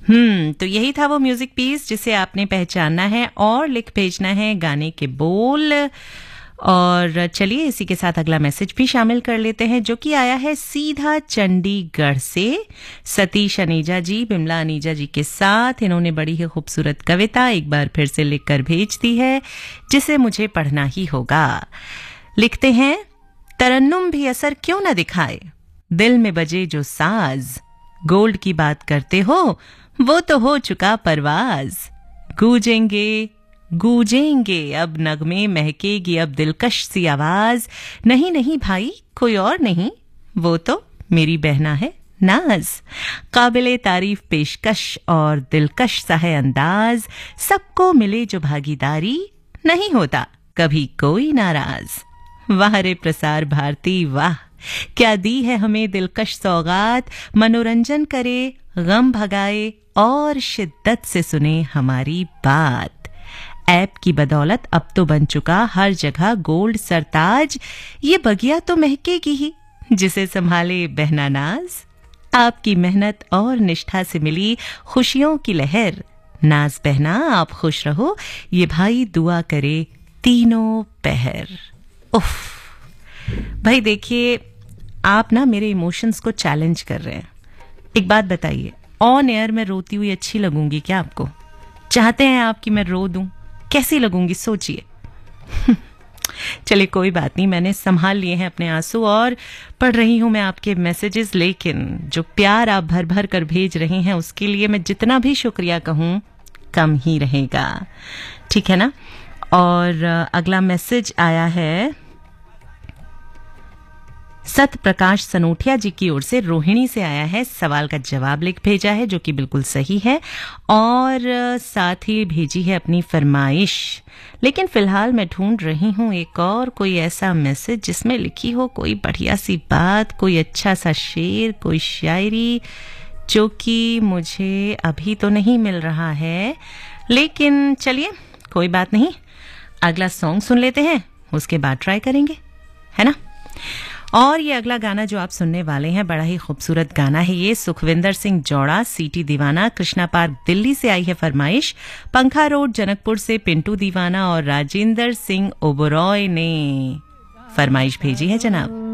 तो यही था वो म्यूजिक पीस जिसे आपने पहचानना है और लिख भेजना है गाने के बोल। और चलिए इसी के साथ अगला मैसेज भी शामिल कर लेते हैं, जो कि आया है सीधा चंडीगढ़ से सतीश अनीजा जी, बिमला अनीजा जी के साथ। इन्होंने बड़ी ही खूबसूरत कविता एक बार फिर से लिखकर भेज दी है, जिसे मुझे पढ़ना ही होगा। लिखते हैं, तरन्नुम भी असर क्यों न दिखाए, दिल में बजे जो साज, गोल्ड की बात करते हो वो तो हो चुका परवाज, गूंजेंगे गूंजेंगे अब नगमे, महकेगी अब दिलकश सी आवाज, नहीं नहीं भाई कोई और नहीं, वो तो मेरी बहना है नाज, काबिले तारीफ पेशकश और दिलकश सा है अंदाज, सबको मिले जो भागीदारी, नहीं होता कभी कोई नाराज। वाह रे प्रसार भारती वाह, क्या दी है हमें दिलकश सौगात, मनोरंजन करे गम भगाए और शिद्दत से सुने हमारी बात। ऐप की बदौलत अब तो बन चुका हर जगह गोल्ड सरताज, ये बगिया तो महकेगी ही जिसे संभाले बहना नाज, आपकी मेहनत और निष्ठा से मिली खुशियों की लहर, नाज बहना आप खुश रहो, ये भाई दुआ करे तीनों पहर। उफ भाई देखिए, आप ना मेरे इमोशंस को चैलेंज कर रहे हैं। एक बात बताइए, ऑन एयर में रोती हुई अच्छी लगूंगी क्या आपको? चाहते हैं आप कि मैं रो दूं? कैसी लगूंगी सोचिए। चलिए कोई बात नहीं, मैंने संभाल लिए हैं अपने आंसू और पढ़ रही हूं मैं आपके मैसेजेस, लेकिन जो प्यार आप भर भर कर भेज रहे हैं उसके लिए मैं जितना भी शुक्रिया कहूं कम ही रहेगा, ठीक है ना। और अगला मैसेज आया है सत प्रकाश सनोठिया जी की ओर से, रोहिणी से आया है, सवाल का जवाब लिख भेजा है जो कि बिल्कुल सही है, और साथ ही भेजी है अपनी फरमाइश। लेकिन फिलहाल मैं ढूंढ रही हूं एक और कोई ऐसा मैसेज जिसमें लिखी हो कोई बढ़िया सी बात, कोई अच्छा सा शेर, कोई शायरी, जो कि मुझे अभी तो नहीं मिल रहा है। लेकिन चलिए कोई बात नहीं, अगला सॉन्ग सुन लेते हैं, उसके बाद ट्राई करेंगे, है ना। और ये अगला गाना जो आप सुनने वाले हैं बड़ा ही खूबसूरत गाना है ये, सुखविंदर सिंह जौड़ा, सीटी दीवाना, कृष्णा पार्क दिल्ली से आई है फरमाइश, पंखा रोड जनकपुर से पिंटू दीवाना और राजेंद्र सिंह ओबरॉय ने फरमाइश भेजी है जनाब।